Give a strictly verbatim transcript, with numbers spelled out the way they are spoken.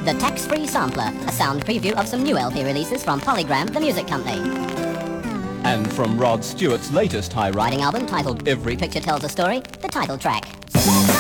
The Tax-Free Sampler, a sound preview of some new L P releases from Polygram, the music company. And from Rod Stewart's latest high Writing album titled Every Picture Tells a Story, the title track.